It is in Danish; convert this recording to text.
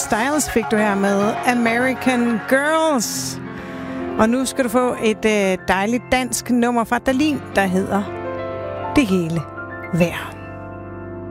Styles fik du her med American Girls. Og nu skal du få et dejligt dansk nummer fra Dahlin, der hedder Det hele værd.